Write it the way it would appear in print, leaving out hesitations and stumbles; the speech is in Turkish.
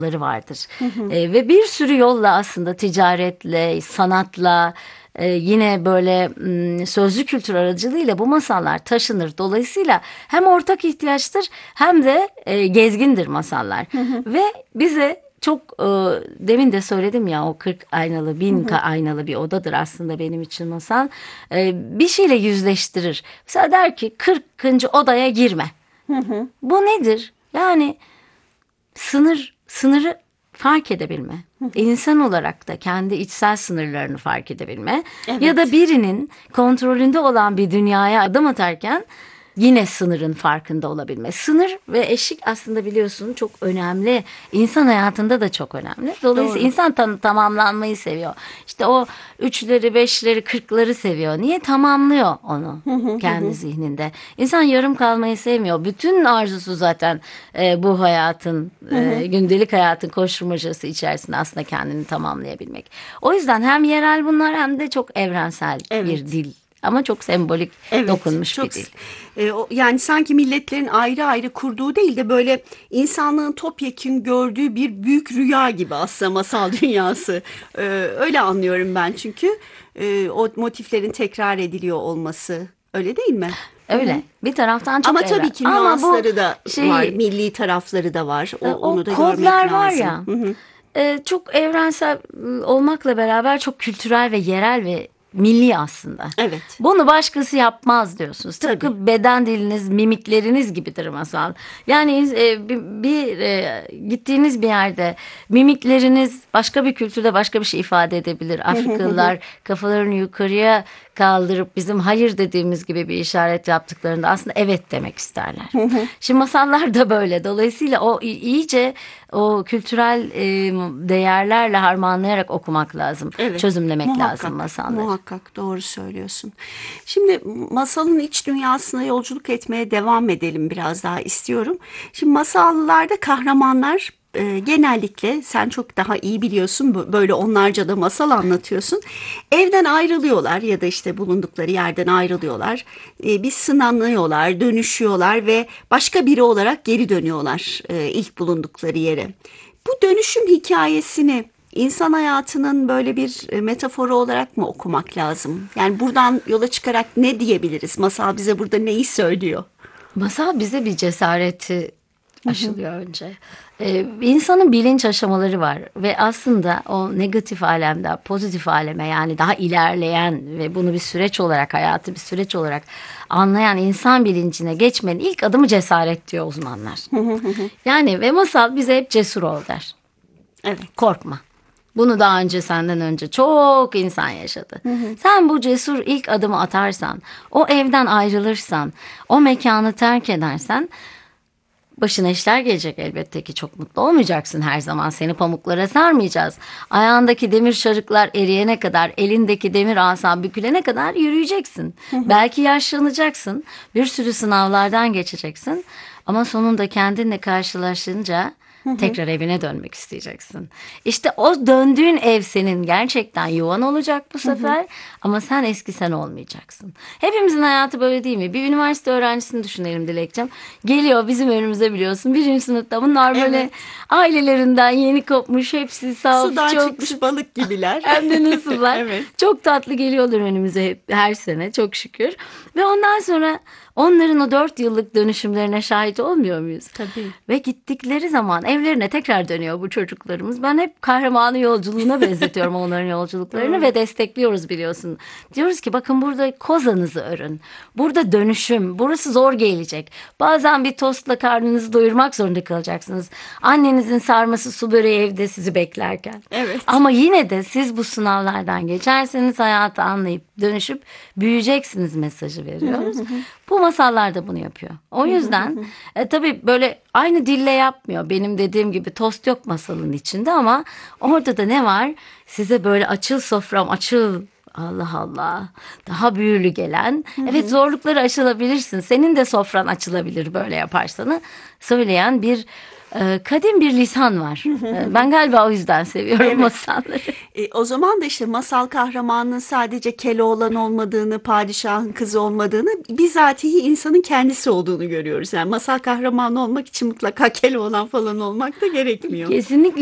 vardır. Ve bir sürü yolla aslında ticaretle, sanatla, yine böyle sözlü kültür aracılığıyla bu masallar taşınır. Dolayısıyla hem ortak ihtiyaçtır hem de gezgindir masallar. Ve bize çok demin de söyledim ya, o 40 aynalı 1000 aynalı bir odadır aslında benim için masal. Bir şeyle yüzleştirir. Mesela der ki 40. odaya girme. Bu nedir? Yani sınırı fark edebilme. İnsan olarak da kendi içsel sınırlarını fark edebilme. Evet. Ya da birinin kontrolünde olan bir dünyaya adım atarken yine sınırın farkında olabilme. Sınır ve eşik aslında biliyorsun çok önemli. İnsan hayatında da çok önemli. Dolayısıyla Doğru. insan tamamlanmayı seviyor. İşte o 3'leri, 5'leri, 40'ları seviyor. Niye? Tamamlıyor onu kendi zihninde. İnsan yarım kalmayı sevmiyor. Bütün arzusu zaten bu hayatın, gündelik hayatın koşturmacası içerisinde aslında kendini tamamlayabilmek. O yüzden hem yerel bunlar hem de çok evrensel bir dil. Ama çok sembolik dokunmuş çok, bir dil. Yani sanki milletlerin ayrı ayrı kurduğu değil de böyle insanlığın topyekün gördüğü bir büyük rüya gibi aslında masal dünyası. Öyle anlıyorum ben çünkü o motiflerin tekrar ediliyor olması, öyle değil mi? Öyle. Bir taraftan çok Ama tabii ki nüansları da var, milli tarafları da var. Onu da görmek kodlar lazım. var ya. Çok evrensel olmakla beraber çok kültürel ve yerel ve milli aslında. Evet. Bunu başkası yapmaz diyorsunuz. Tıpkı Tabii. beden diliniz, mimikleriniz gibidir masal. Yani gittiğiniz bir yerde mimikleriniz başka bir kültürde başka bir şey ifade edebilir. Afrikalılar kafalarını yukarıya kaldırıp bizim hayır dediğimiz gibi bir işaret yaptıklarında aslında evet demek isterler. Şimdi masallar da böyle. Dolayısıyla o iyice o kültürel değerlerle harmanlayarak okumak lazım. Evet, çözümlemek lazım masalları. Muhakkak doğru söylüyorsun. Şimdi masalın iç dünyasına yolculuk etmeye devam edelim, biraz daha istiyorum. Şimdi masallarda kahramanlar genellikle, sen çok daha iyi biliyorsun, böyle onlarca da masal anlatıyorsun. Evden ayrılıyorlar ya da işte bulundukları yerden ayrılıyorlar. Bir sınanıyorlar, dönüşüyorlar ve başka biri olarak geri dönüyorlar ilk bulundukları yere. Bu dönüşüm hikayesini İnsan hayatının böyle bir metaforu olarak mı okumak lazım? Yani buradan yola çıkarak ne diyebiliriz? Masal bize burada neyi söylüyor? Masal bize bir cesareti aşılıyor önce. İnsanın bilinç aşamaları var ve aslında o negatif alemden pozitif aleme, yani daha ilerleyen ve bunu bir süreç olarak, hayatı bir süreç olarak anlayan insan bilincine geçmenin ilk adımı cesaret diyor uzmanlar. Yani ve masal bize hep cesur ol der. Evet. Korkma. Bunu daha önce, senden önce çok insan yaşadı. Sen bu cesur ilk adımı atarsan, o evden ayrılırsan, o mekanı terk edersen başına işler gelecek elbette ki, çok mutlu olmayacaksın her zaman. Seni pamuklara sarmayacağız. Ayağındaki demir şarıklar eriyene kadar, elindeki demir asan bükülene kadar yürüyeceksin. Belki yaşlanacaksın. Bir sürü sınavlardan geçeceksin. Ama sonunda kendinle karşılaşınca tekrar evine dönmek isteyeceksin. İşte o döndüğün ev senin gerçekten yuvan olacak bu sefer. Ama sen eski sen olmayacaksın. Hepimizin hayatı böyle değil mi? Bir üniversite öğrencisini düşünelim Dilekçem. Geliyor bizim önümüze, biliyorsun. Birinci sınıfta bunlar böyle ailelerinden yeni kopmuş. Hepsi saf. Sudan çok çıkmış balık gibiler. Hem de nasıllar. Evet. Çok tatlı geliyorlar önümüze her sene, çok şükür. Ve ondan sonra onların o 4 yıllık dönüşümlerine şahit olmuyor muyuz? Tabii. Ve gittikleri zaman evlerine tekrar dönüyor bu çocuklarımız. Ben hep kahramanı yolculuğuna benzetiyorum onların yolculuklarını ve destekliyoruz, biliyorsun. Diyoruz ki bakın, burada kozanızı örün. Burada dönüşüm. Burası zor gelecek. Bazen bir tostla karnınızı doyurmak zorunda kalacaksınız. Annenizin sarması su böreği evde sizi beklerken. Evet. Ama yine de siz bu sınavlardan geçerseniz hayatı anlayıp dönüşüp büyüyeceksiniz mesajı veriyoruz. Bu masallar da bunu yapıyor. O yüzden tabii böyle aynı dille yapmıyor. Benim dediğim gibi tost yok masalın içinde ama orada da ne var? Size böyle açıl sofram açıl. Allah Allah. Daha büyülü gelen. Evet, zorlukları aşılabilirsin. Senin de sofran açılabilir böyle yaparsanı söyleyen bir kadim bir lisan var. Ben galiba o yüzden seviyorum masalları. O zaman da işte masal kahramanının sadece Keloğlan olmadığını, padişahın kızı olmadığını, bizatihi insanın kendisi olduğunu görüyoruz. Yani masal kahramanı olmak için mutlaka Keloğlan falan olmak da gerekmiyor. Kesinlikle.